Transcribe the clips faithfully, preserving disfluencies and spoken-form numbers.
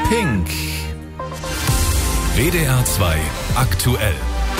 Pink. W D R zwei aktuell.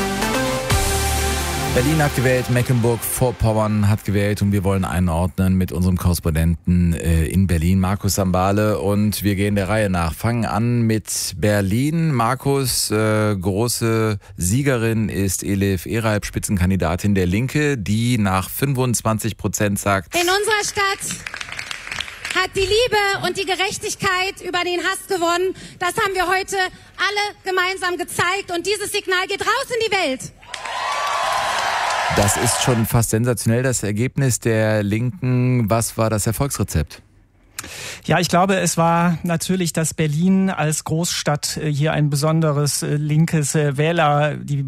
Berlin hat gewählt, Mecklenburg-Vorpommern hat gewählt und wir wollen einordnen mit unserem Korrespondenten äh, in Berlin, Markus Sambale, und wir gehen der Reihe nach. Fangen an mit Berlin. Markus, äh, große Siegerin ist Elif Eralp, Spitzenkandidatin der Linke, die nach fünfundzwanzig Prozent sagt: In unserer Stadt hat die Liebe und die Gerechtigkeit über den Hass gewonnen. Das haben wir heute alle gemeinsam gezeigt und dieses Signal geht raus in die Welt. Das ist schon fast sensationell, das Ergebnis der Linken. Was war das Erfolgsrezept? Ja, ich glaube, es war natürlich, dass Berlin als Großstadt hier ein besonderes linkes Wähler, die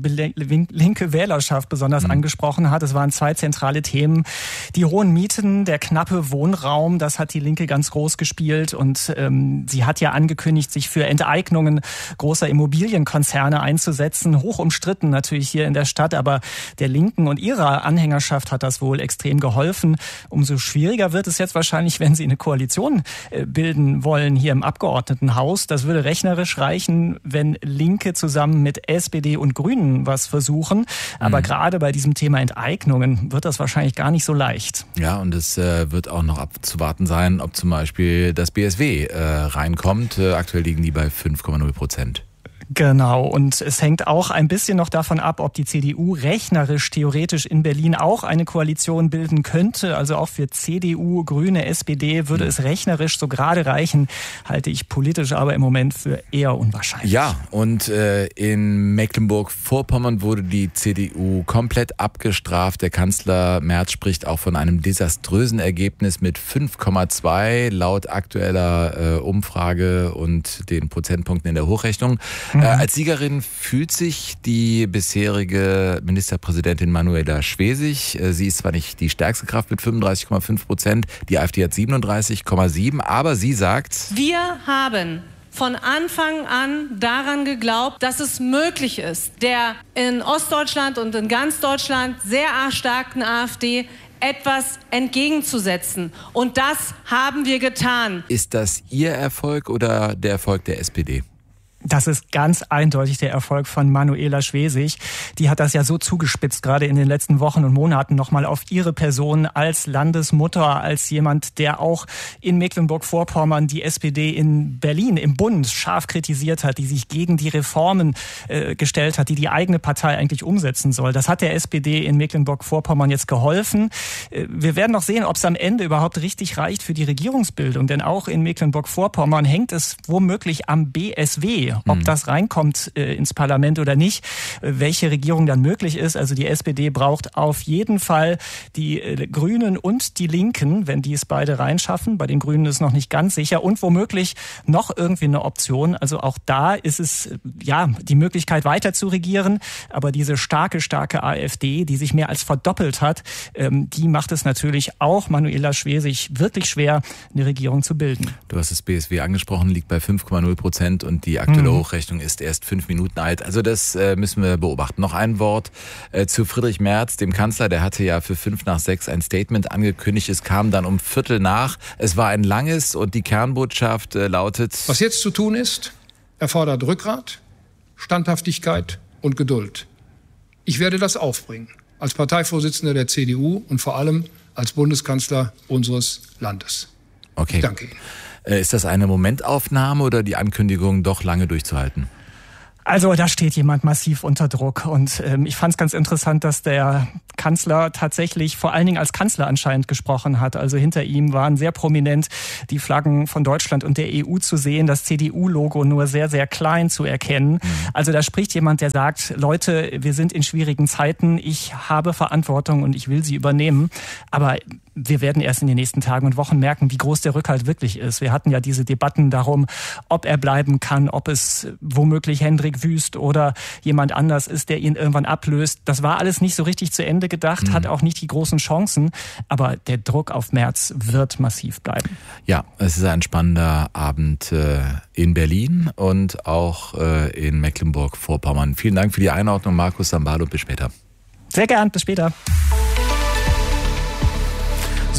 linke Wählerschaft besonders mhm. angesprochen hat. Es waren zwei zentrale Themen. Die hohen Mieten, der knappe Wohnraum, das hat die Linke ganz groß gespielt. Und ähm, sie hat ja angekündigt, sich für Enteignungen großer Immobilienkonzerne einzusetzen. Hoch umstritten natürlich hier in der Stadt, aber der Linken und ihrer Anhängerschaft hat das wohl extrem geholfen. Umso schwieriger wird es jetzt wahrscheinlich, wenn sie eine Koalition bilden wollen hier im Abgeordnetenhaus. Das würde rechnerisch reichen, wenn Linke zusammen mit S P D und Grünen was versuchen. Aber mhm. gerade bei diesem Thema Enteignungen wird das wahrscheinlich gar nicht so leicht. Ja, und es äh, wird auch noch abzuwarten sein, ob zum Beispiel das B S W äh, reinkommt. Äh, aktuell liegen die bei fünf Komma null Prozent. Genau, und es hängt auch ein bisschen noch davon ab, ob die C D U rechnerisch, theoretisch in Berlin auch eine Koalition bilden könnte. Also auch für C D U, Grüne, S P D würde es rechnerisch so gerade reichen, halte ich politisch aber im Moment für eher unwahrscheinlich. Ja, und äh, in Mecklenburg-Vorpommern wurde die C D U komplett abgestraft. Der Kanzler Merz spricht auch von einem desaströsen Ergebnis mit fünf Komma zwei laut aktueller äh, Umfrage und den Prozentpunkten in der Hochrechnung. Mhm. Äh, als Siegerin fühlt sich die bisherige Ministerpräsidentin Manuela Schwesig. Äh, sie ist zwar nicht die stärkste Kraft mit fünfunddreißig Komma fünf Prozent, die AfD hat siebenunddreißig Komma sieben, aber sie sagt: Wir haben von Anfang an daran geglaubt, dass es möglich ist, der in Ostdeutschland und in ganz Deutschland sehr starken AfD etwas entgegenzusetzen. Und das haben wir getan. Ist das Ihr Erfolg oder der Erfolg der S P D? Das ist ganz eindeutig der Erfolg von Manuela Schwesig. Die hat das ja so zugespitzt, gerade in den letzten Wochen und Monaten nochmal auf ihre Person als Landesmutter, als jemand, der auch in Mecklenburg-Vorpommern die S P D in Berlin im Bund scharf kritisiert hat, die sich gegen die Reformen äh, gestellt hat, die die eigene Partei eigentlich umsetzen soll. Das hat der S P D in Mecklenburg-Vorpommern jetzt geholfen. Äh, wir werden noch sehen, ob es am Ende überhaupt richtig reicht für die Regierungsbildung, denn auch in Mecklenburg-Vorpommern hängt es womöglich am B S W, ob das reinkommt äh, ins Parlament oder nicht, äh, welche Regierung dann möglich ist. Also die S P D braucht auf jeden Fall die äh, Grünen und die Linken, wenn die es beide reinschaffen. Bei den Grünen ist noch nicht ganz sicher und womöglich noch irgendwie eine Option. Also auch da ist es äh, ja die Möglichkeit weiter zu regieren, aber diese starke, starke AfD, die sich mehr als verdoppelt hat, ähm, die macht es natürlich auch Manuela Schwesig wirklich schwer, eine Regierung zu bilden. Du hast das B S W angesprochen, liegt bei fünf Komma null Prozent und die aktuelle Die Hochrechnung ist erst fünf Minuten alt. Also das äh, müssen wir beobachten. Noch ein Wort äh, zu Friedrich Merz, dem Kanzler. Der hatte ja für fünf nach sechs ein Statement angekündigt. Es kam dann um Viertel nach. Es war ein langes und die Kernbotschaft äh, lautet: Was jetzt zu tun ist, erfordert Rückgrat, Standhaftigkeit und Geduld. Ich werde das aufbringen. Als Parteivorsitzender der C D U und vor allem als Bundeskanzler unseres Landes. Okay. Ich danke Ihnen. Ist das eine Momentaufnahme oder die Ankündigung doch lange durchzuhalten? Also da steht jemand massiv unter Druck und ähm, ich fand es ganz interessant, dass der Kanzler tatsächlich vor allen Dingen als Kanzler anscheinend gesprochen hat. Also hinter ihm waren sehr prominent die Flaggen von Deutschland und der E U zu sehen, das C D U-Logo nur sehr, sehr klein zu erkennen. Mhm. Also da spricht jemand, der sagt: Leute, wir sind in schwierigen Zeiten, ich habe Verantwortung und ich will sie übernehmen. Aber wir werden erst in den nächsten Tagen und Wochen merken, wie groß der Rückhalt wirklich ist. Wir hatten ja diese Debatten darum, ob er bleiben kann, ob es womöglich Hendrik Wüst oder jemand anders ist, der ihn irgendwann ablöst. Das war alles nicht so richtig zu Ende gedacht, mhm. hat auch nicht die großen Chancen. Aber der Druck auf Merz wird massiv bleiben. Ja, es ist ein spannender Abend äh, in Berlin und auch äh, in Mecklenburg-Vorpommern. Vielen Dank für die Einordnung, Markus Sambale, und bis später. Sehr gern, bis später.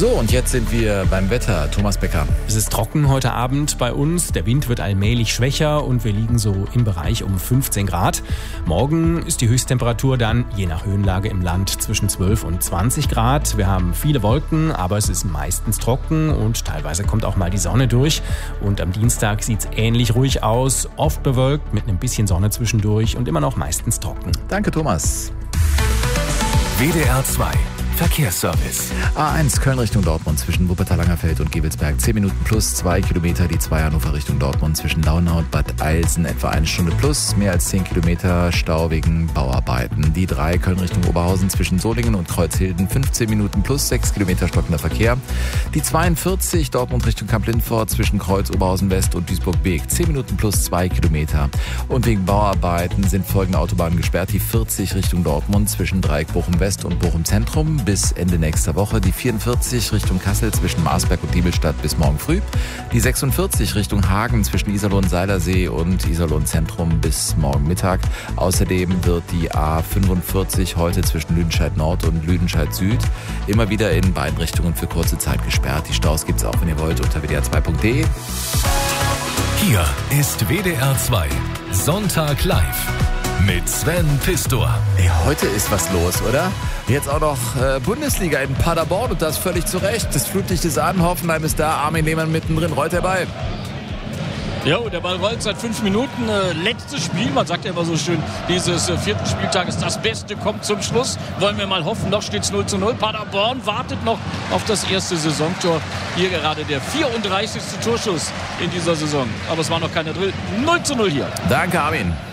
So, und jetzt sind wir beim Wetter. Thomas Becker. Es ist trocken heute Abend bei uns. Der Wind wird allmählich schwächer und wir liegen so im Bereich um fünfzehn Grad. Morgen ist die Höchsttemperatur dann, je nach Höhenlage im Land, zwischen zwölf und zwanzig Grad. Wir haben viele Wolken, aber es ist meistens trocken und teilweise kommt auch mal die Sonne durch. Und am Dienstag sieht es ähnlich ruhig aus, oft bewölkt mit ein bisschen Sonne zwischendurch und immer noch meistens trocken. Danke, Thomas. W D R zwei Verkehrsservice. A eins Köln Richtung Dortmund zwischen Wuppertal-Langerfeld und Gevelsberg zehn Minuten plus, zwei Kilometer. Die zwei Hannover Richtung Dortmund zwischen Launau und Bad Eilsen etwa eine Stunde plus, mehr als zehn Kilometer Stau wegen Bauarbeiten. Die drei Köln Richtung Oberhausen zwischen Solingen und Kreuzhilden fünfzehn Minuten plus, sechs Kilometer stockender Verkehr. Die zweiundvierzig Dortmund Richtung Kamp-Lindfort zwischen Kreuz Oberhausen West und Duisburg-Beek zehn Minuten plus, zwei Kilometer. Und wegen Bauarbeiten sind folgende Autobahnen gesperrt. Die vierzig Richtung Dortmund zwischen Dreieck Bochum West und Bochum Zentrum bis Ende nächster Woche. Die vierundvierzig Richtung Kassel zwischen Marsberg und Diebelstadt bis morgen früh. Die sechsundvierzig Richtung Hagen zwischen Iserlohn Seilersee und Iserlohn Zentrum bis morgen Mittag. Außerdem wird die A fünfundvierzig heute zwischen Lüdenscheid Nord und Lüdenscheid Süd immer wieder in beiden Richtungen für kurze Zeit gesperrt. Die Staus gibt es auch, wenn ihr wollt, unter w d r zwei punkt d e. Hier ist W D R zwei Sonntag live mit Sven Pistor. Ey, heute ist was los, oder? Jetzt auch noch äh, Bundesliga in Paderborn und das völlig zu Recht. Das Flutlicht ist an, Hoffenheim ist da, Armin Lehmann mittendrin, rollt der Ball. Jo, der Ball rollt seit fünf Minuten. Äh, letztes Spiel, man sagt ja immer so schön, dieses äh, vierten Spieltages, das Beste kommt zum Schluss. Wollen wir mal hoffen, noch steht es null zu null. Paderborn wartet noch auf das erste Saisontor. Hier gerade der vierunddreißigste Torschuss in dieser Saison. Aber es war noch keiner drin. null zu null hier. Danke, Armin.